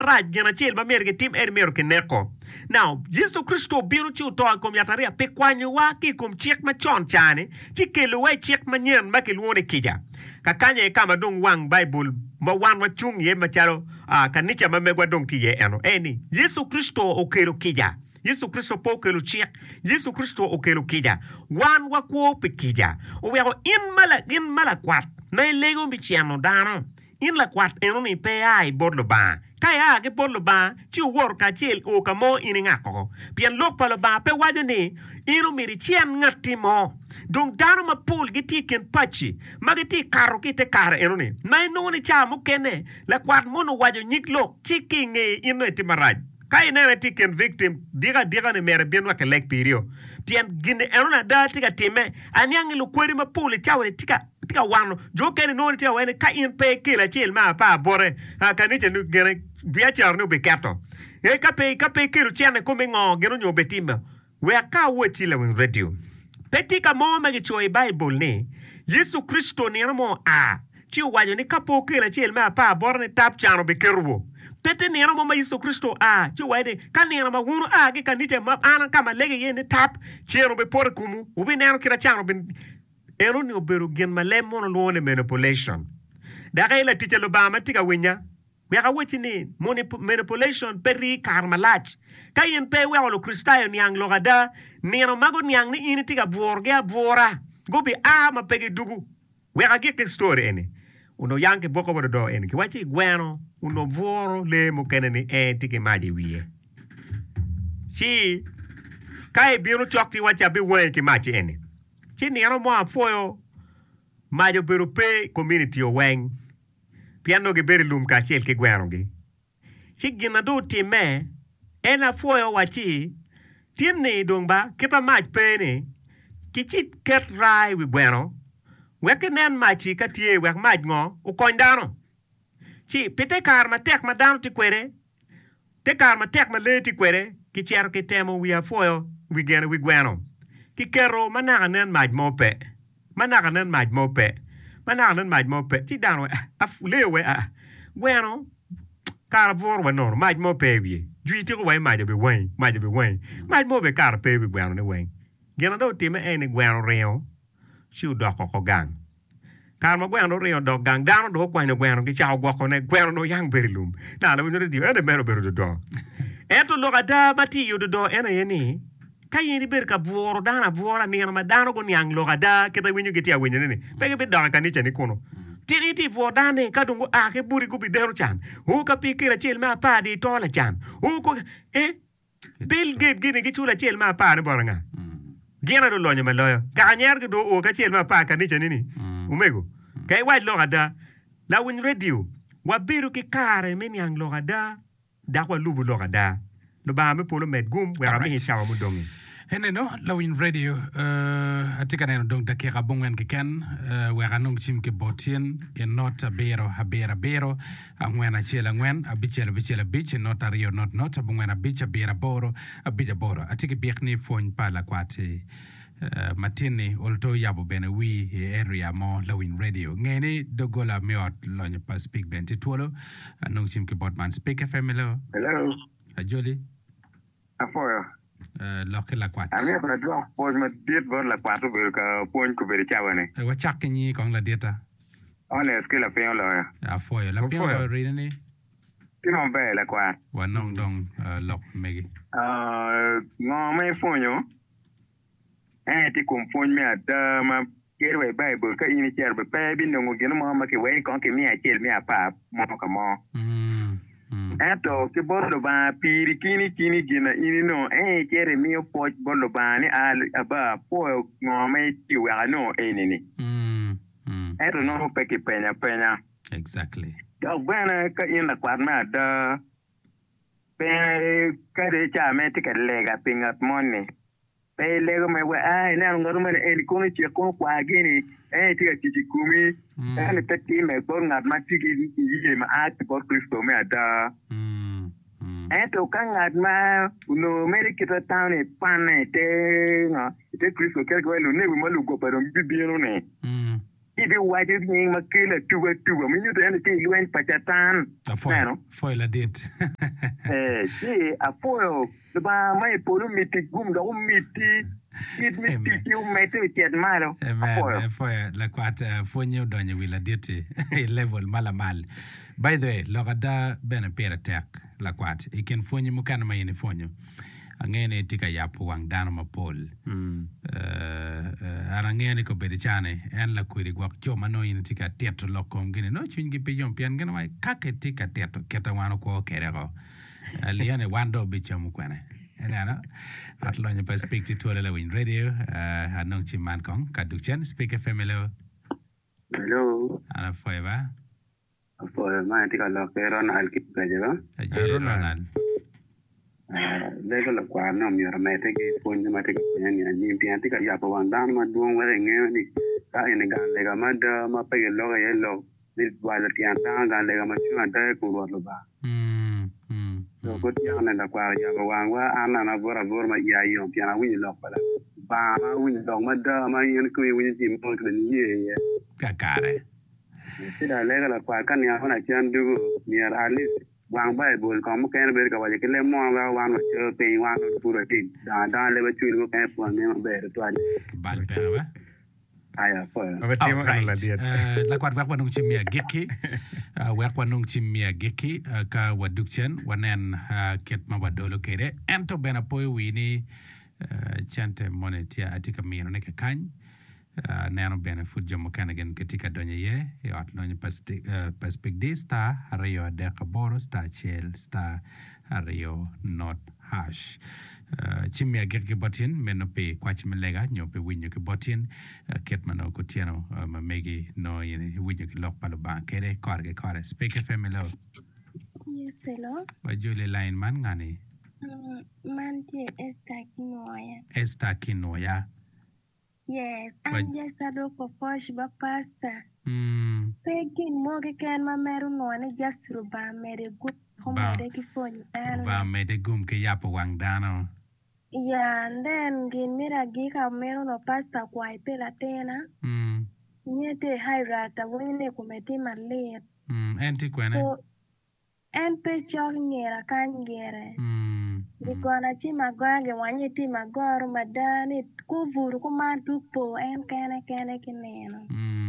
maraj gena chel ba mer ke tim mer ke neko. Now, Yesu Kristo biro chi to kom yataria pe kwanyo wa ki kom chik ma chon chane, chi kelo we chik ma nyen ma ke luone kija. Ka kanye kama dong wang Bible ma wan wa chung ye ma charo kanicha ma megwa dong ti ye eno. Eni, Yesu Kristo okelo kija. Yesu Kristo po okelo chik. Yesu Kristo okelo kija. Wan wa kwa pe kija. O wego in mala kwat. Na lego mi chiano dano. In la kwat eno ni pe ai bodlo ba. Kaya ke bodlo ba chi wor ka chil o ka mo ini ngako. Pian lok palo ba pe waje ni ino miri chian ngati mo. Dong dano ma pul giti ken pachi. Magiti karo kite kare eno ni. Na ino ni cha mo kene. La kwat mono waje nyik lok chiki nge ino iti maraj. Kaya nene ti ken victim diga ni mere bienwa ke lek pirio. Pian gine eno na da tika time. Anyangi lo kweri ma pul chawe tika wano jo kene no ni tia ka in pe kila chil ma pa bore ka ni nu gene bia char no be kato e ka pe kilo chene ko mengo geno nyo betima we ka woti la win radio petika mo ma gi choi Bible ni Yesu Kristo ni mo chi wajo ni ka po kila chil ma pa bore ni tap chano be kerwo tete ni mo ma Yesu Kristo chi waide ka ni ma wunu ge ka ni te ma ana kama lege ye ni tap chero be por kumu ubi neno kira chano be ero ni oberu gen malem mono luone manipulation. Daka ila ticha lobama tika winya. Weka wechi ni manipulation peri karmalach. Kayen pe wea lo kristayo niyang logada. Niyano mago niyang ni ini tika vorgea vora. Gobi ma pegi dugu. Weka geke story eni. Uno yanke boko wado do eni. Kiwachi gweno. Uno voro le mukene ni tiki maji wiye. Si. Kai biro chokti wacha bi wenki machi eni. Chini ano mo afoyo majo pero pe community o weng piano ge beri lum ka chel ke gwero ge chigina do time ena foyo wachi tinni dongba kita maj pe ni kichit ket rai wi gwero wekenen machi katie wek maj ngo o kondano chi pete kar ma tek ma dano ti kwere te kar ma tek ma le ti kwere kicher ke temo wi afoyo wi gene wi gwero Kikero managanen maj mope. Managanen maj mope. Managanen maj mope. Ti dano lewe Bueno, kara vor wa nor maj mope wi. Juiti ko wai maj be wen, maj be wen. Maj mope kara pe wi gwano ne wen. Gena do time ene gwano reo. Siu doko ko gang. Kara ma gwano reo do gang dano do ko ne gwano ki chao gwako ne gwano no yang berilum. Na na winyo di ene mero beru do. Eto logada mati yu do ene yeni. Kaya ni berka voro dana vora ni ma dano ko nyang logada kita winyo geti a winyo ni pege be dana kanicha ni kono tini ti voro dane kadungo ke buri ko bi dero chan hu ka pikira chel ma pa di tola chan hu ko bil gate gini ki chula chel ma pa ni boranga gena do lonyo maloyo ka nyer do o ka chel ma pa kanicha ni umego kay waj logada la win radio wa biru ki kare men yang logada da kwa lubu logada no ba me polo med gum we ra mi chawa mudongi Hene no lawin radio atika neno dong dakika bongen ke ken we ra nong chim ke botien ke nota bero habera angwena chela ngwen bichela bich nota rio not bongwena bicha bera boro abija boro atika biekni fon pala kwati matini olto yabo bene wi area mo lawin radio ngeni dogola meot lonye pa speak benti tuolo nong chim ke botman speak fm hello ajoli afoyo loke la kwat ami ko do pos ma dit bor la kwat be ka pon ko be chawane wa chakni kong la dieta one ske la peon la afoyo la peon rini timo be la kwat wa nong dong lok megi ngo me fonyo ti kom fon me ada ma kerwe bible ka ini cher be pe bin ngo geno ma ke we kon ke mi a chel mi a pa mo ka mo Eto ke bordo ba piri kini gina ini no kere mi po bordo ba ni aba po ngome ti wa no nini eto no peke penya exactly do bana ka ina kwat ma da pe ka de cha me ti ka lega pingat monne pe lego me wa na ngoro me kono ti kono kwa gini ti ka ti kumi ne tati me bor ngat ma ti gi ma at bor Kristo me ada eto kangat ma no merikita town e pane te Kristo ke ko lu ne mo lu go pero bibiro ne di waje ni makila tuwa minyu to ene ti luen pachatan foi la dit sì afoyo ba mai polu miti gum da miti miti meti tiet malo foi la quat fonyo donye wila dit level malamal by the way logada bene pera tek la quat iken fonyo mukana mayini fonyo angene tika yapu wang dano mapol arangene ko bedichane en la kuiri gwak choma no yin tika teto lokom gine no chungi pe yom pian gine wai kake tika teto keta wano ko kerego liane wando bichamu kwene enana atlonye pa speak to la win radio anong chiman kong kadukchen speak FM hello ana foeba ma tika lokero na alkit kajeba Ronald lego la kwa no mi ramete ke ponje mate ke nyanya ni pianti ka ya pa wandan ma duong wa nge ni ka ene ga lega ma da ma pe lo ga yelo ni wa la tianta ga lega ma chu anda ku lo ba so ko ti ana la kwa ya ba wang wa ana na bora ma ya yo piana wi lo pa la ba ma wi lo ma da ma yen ku wi ni mo ke ni ye ka kare ti da lega la kwa kan ya na chan du ni alis wang Bible ko mo ken ber ka wale ke le mo la wan wa che pe wan puro ti da le ba chu mo ke po me ber to ani bal pewa aya po la kwat wa nung chimia geki wa nung chimia geki ka wadukchen wanen ket ma wadolo kere ento bena poy wini chante monetia atika mino ne kany nano bene fudjo mokana gen ketika donye ye yot lonye paspik di star ario deka boro star chel star ario not hash chimia gerke botin menope kwachimelega nyope winyo ke botin ketmano kutiano mamegi no yini winyo ke lok palo ban kere kore speak FM hello yes hello wajule line man ngani man tie esta kinoya yes, and yes, I do for posh, but pasta. Pekin moge can my meru no and just to ba mere good home phone. Ba made gum ke yapo wang dano. Yeah, and then gin mira gika meru no pasta kwa ipela tena. Nyete high rata wine kumeti malet. Enti kwene. So, en pe chok ngera kangere. Dikona chi magwange wanyeti magoro madani kuvuru kumantupo en kene kineno.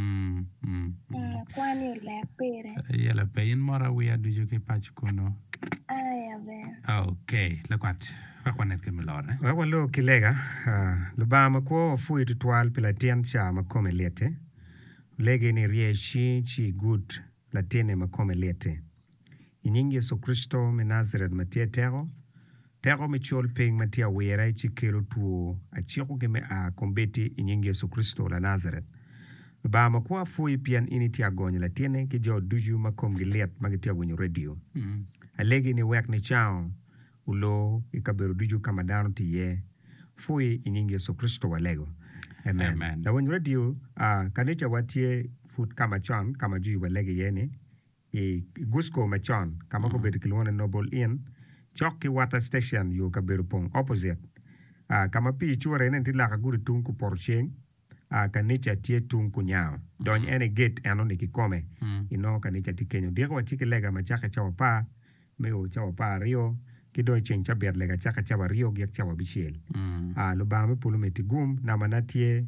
Kwani lepere. Yala payin mora we adujo ke pachukono. Aya be. Okay, lakwat. Wakwanet ke melore. Walo kilega. Lubama ko fu itutwal pila tian cha makome lete. Lege ni rieshi chi good la tiene makome lete. Inyingi Yesu Kristo me Nazareth matia Tero me chol ping matia wera chikelo tuo a chiko ke me a kombeti inyingi Yesu Kristo la Nazareth. Ba makwa fui pian initi agonye la tiene ke jo duju makom gilet magitia wenye radio. Alegi ni wek ni chao ulo ikaberu duju kamadano tiye fui inyingi Yesu Kristo walego. Amen. La wenye radio kanicha watie fut kama chan kama juu walege yene Gusco Machon, kama ko beti kilwane Noble Inn, Choki Water Station yu kaberu pong opposite. Kama pi chura nenti laka guri tunku porcheng, kanicha tie tunku nyao. Donye ene gate ano nikikome, ino kanicha tikenyo. Diego wa chike lega machaka chawa pa, meo chawa pa rio, kido cheng chabiat lega chaka chawa rio giyak chawa bichiel. Lubame pulumeti gum, namanatie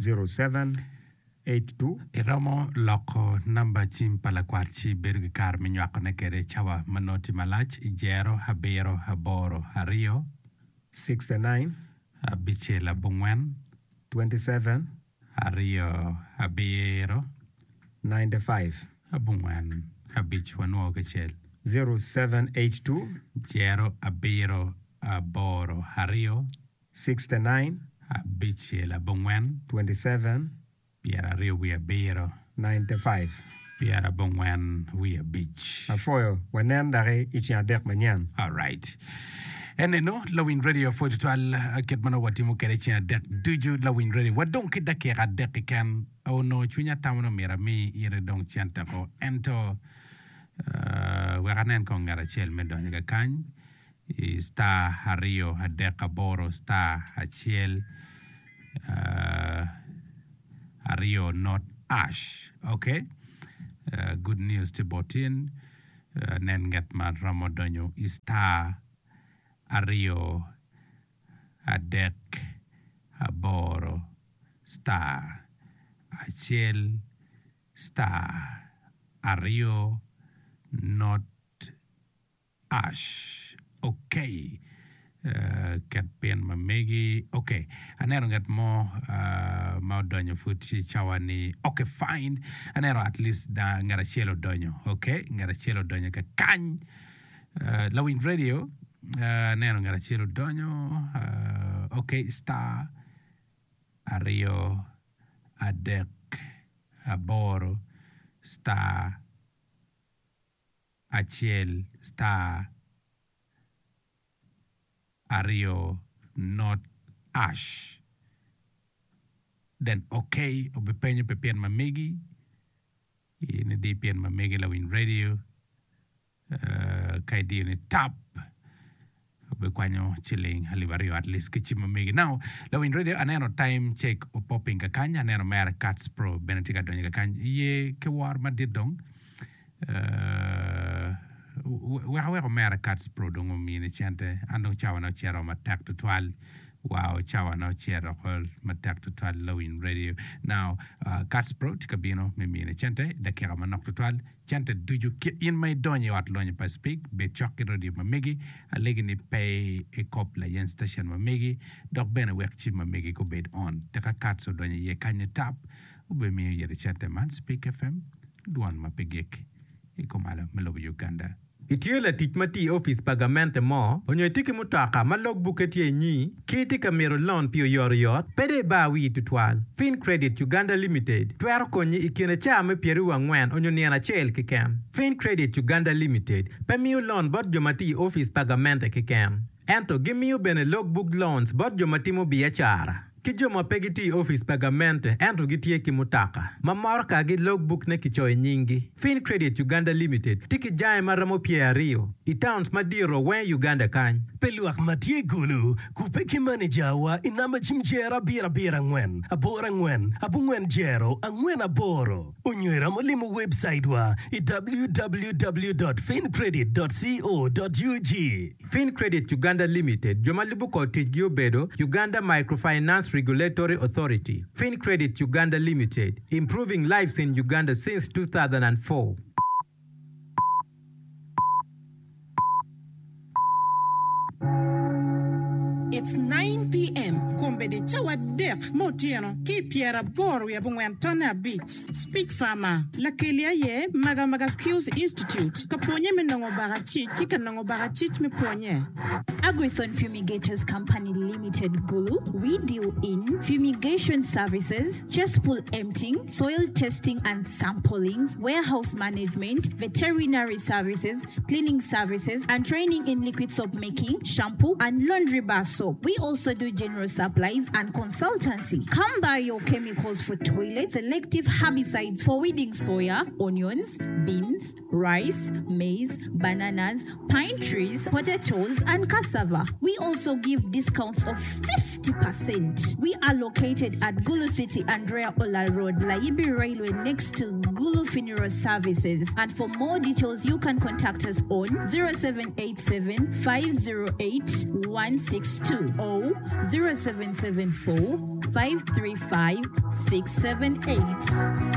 0782 Iromo loko namba chimpala kwarchi bergi kar minywako nekere chawa manoti malach ijero habero haboro hario 69 abichela bungwen 27 hario habero 95 abungwen habich wanuo kechel 0782 jero abero aboro hario 69 abichela bungwen 27 Piera Rio we abero 95 Piera bungwen we a beach afoyo wanen dare ichi adek manyan. All right. And no Lawin Radio for the twal ket mano watimo kere chia dek duju Lawin Radio wadong kita kera dek kan o no chunya tamono mera mi ire dong chanta ko ento wakanen ko ngara chel me donye ka kany sta hario hadeka boro sta hachiel hario not ash. Okay. Good news to botin. Nen get ma Ramadonyo ista ario adek aboro star achiel star ario not ash. Okay. Ket pen mamegi. Okay. Anero get more donyo futi chawani. Okay, fine. Anero at least da ngara chelo donyo. Okay. Ngara chelo donyo ka kany. Lawin radio. Anero ngara chelo donyo. Okay. Star. Ario. Adek. Aboro. Star. Achiel. Star. Ario, not ash. Then okay, obepenyo pepian mamegi. Ini di pian mamegi lawin radio. Kay di ni tap. Obekwanyo chilling halivario at least kichi mamegi. Now, lawin radio anero time check o popping kakanya anero mayara Cats Pro benetika donya kakanya. Ye ke war madidong. Wewe mera Cats Pro dongo mini chante ando chawa na chero matak to twal. Wow, chawa na chero hol matak to twal lawin radio. Now, Cats Pro tikabino me mini chante da kera manok to twal chante duju in my donye wat lonye pa speak be choki radio mamegi alegi ni pay a couple yen station mamegi dok bene wek chi mamegi ko bed on taka Cats o donye ye kanye tap ube mi yere chante man Speak FM duan mapegek ikomala melobo Uganda. Itiola titmati office pagamente mo, onyoitiki mutaka malog buketi nyi, kiti kamero loan pio yoriot, pede ba wi tutwal. Fin Credit Uganda Limited, tuero konyi ikine chame pieru wangwen onyoniana chel kikem. Fin Credit Uganda Limited, pemiu loan bot jomati office pagamente kikem. Ento gimiu bene logbook loans bot jomati mo biachara. Kijoma pegiti office pagamente ento gitie kimutaka. Mamorka gi logbook ne kichoy nyingi. Fin Credit Uganda Limited tiki jae maramo Rio. Itowns madiro wen Uganda kany. Peluak matie gulu kupeki manager wa inama chimjera bira ngwen. Abora ngwen, abungwen jero angwen aboro. Unywera molimu website wa www.fincredit.co.ug. Fin Credit Uganda Limited jomalibuko tijgio bedo Uganda Microfinance Regulatory Authority. Fin Credit Uganda Limited, improving lives in Uganda since 2004. It's 9 p.m. Kombe de chawa dek motieno ki piera boru ya bungwentana beach. Speak Farmer. La kelia ye maga skills institute. Kaponye menongo barachi kika nongo barachi me ponye. Agrithon Fumigators Company Limited Gulu. We deal in fumigation services, cesspool emptying, soil testing and samplings, warehouse management, veterinary services, cleaning services, and training in liquid soap making, shampoo, and laundry bar soap. We also do general supplies and consultancy. Come buy your chemicals for toilets, selective herbicides for weeding soya, onions, beans, rice, maize, bananas, pine trees, potatoes, and cassava. We also give discounts of 50%. We are located at Gulu City, Andrea Ola Road, Laibi Railway, next to Gulu Funeral Services. And for more details, you can contact us on 0787 508 162 or 0774 535 678.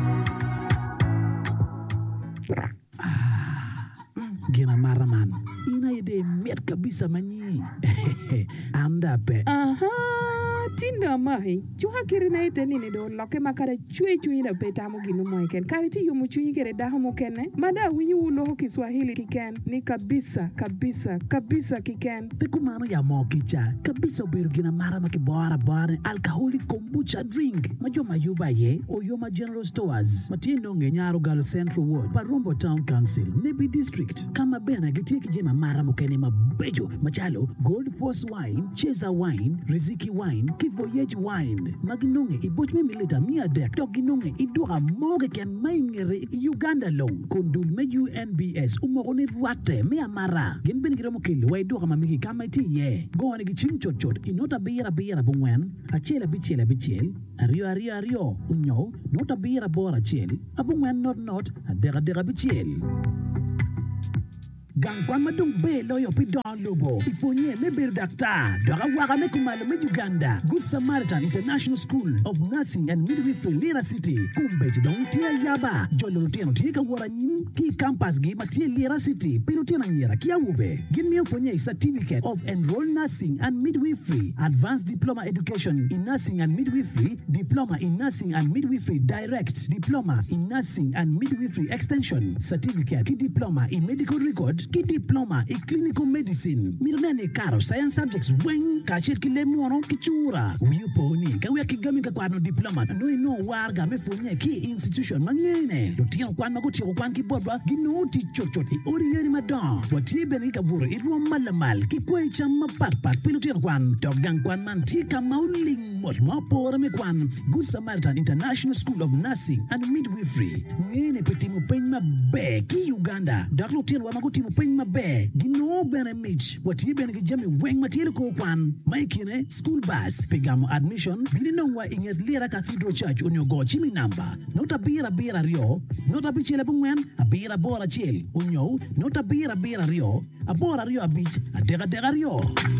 Gina maraman. Ina ide miat kabisa manyi. Anda pe. Tinda mahi chuha kirina ite nini do loke makare chui na beta mo ginu moiken kariti yumu chui kere daha mo kene mada winyu uno ho Kiswahili kiken ni kabisa kiken Peku mano ya mo kicha kabisa biru gina mara makibora alcoholic kombucha drink majoma yuba ye Oyoma General Stores matino ngenyaro Galo Central Ward Parumbo Town Council Nebi District kama bena gitie kijema mara mo kene mabejo machalo Gold Force Wine Cheza Wine Riziki Wine ki Voyage Wine maginonge iboch me milita mia dek to ginonge idura moge ken maingere Uganda long kondul me UNBS umogone ruate me amara gen ben giromo kele way dura mamiki kama ti ye gone gi chim chot chot inota bira bungwen achela bichel ario unyo nota bira bora chel abungwen not adega bichel Gangwan madung be loyo pi don lobo. Ifonye me ber dakta. Doga waga me kumalo me Uganda. Good Samaritan International School of Nursing and Midwifery Lira City. Kumbeti don tia yaba. Jolo tieno tika wara nyim ki campus gi matie Lira City. Pero tiena nyera kia wube. Give me fonye certificate of enrolled nursing and midwifery. Advanced diploma education in nursing and midwifery. Diploma in nursing and midwifery direct. Diploma in nursing and midwifery extension. Certificate ki diploma in medical record. Ki diploma in clinical medicine. Mirnene karo science subjects wen kachir ki lemuano kichura. Uyu poni kawe kigami ka kwano diploma. No warga me fonye ki institution mangene. Lutino kwan magutiro kwan ki bodwa ginuti chochot i oriyeri madan. Wati beni ka buro iruwa malamal ki kwe chama pat pilutino kwan. Dogang kwan man tika mauling mot mapora me kwan. Good Samaritan International School of Nursing and Midwifery. Ngene petimu penyma be ki Uganda. Daklutino wa magutimo penyma be gino bene mich. Wati beni kijami weng matiele ko kwan. Maikine school bus. Pegamo admission. Bilinongwa inges Lira Cathedral Church unyogo chimi namba. Nota bira rio. Nota bichele bungwen. Abira bora chel. Unyo. Nota bira rio. Abora rio abich. Adega rio.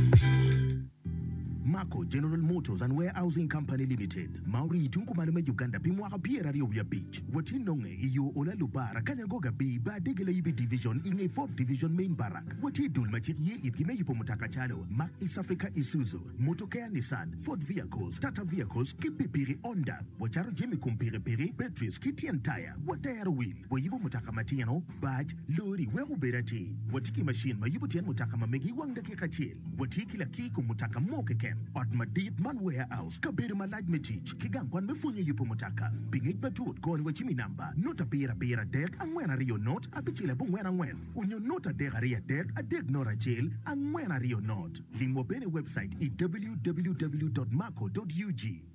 Marco General Motors and Warehousing Company Limited. Mauri tunkumalume Uganda bimwaka piera rio ya beach. Watinonge iyo ola lubara kanyagoga bi ba degele ibi division inge 4th division main barrack. Wati dulmachik ye ipkime yupo mutaka chalo. Mac East Africa Isuzu. Motokea Nissan. Ford vehicles. Tata vehicles. Kipipiri Honda. Wacharo jemi kumpiri batteries. Kitian tire. Watayaro wheel. Wayibo mutaka matiano. Badge. Lori. Wehu berati. Watiki machine. Mayibo tian mutaka mamegi wangda kekachil. Watiki la kiku mutaka moke ken. Atmadit man warehouse kabiri malaj metich kigangwan mefunye yupo mutaka bingit batut goni wachimi namba nota bira dek angwena rio not abichile bungwena ngwen unyo nota dek aria dek adek nora jail angwena rio not lingwo bene website www.marco.ug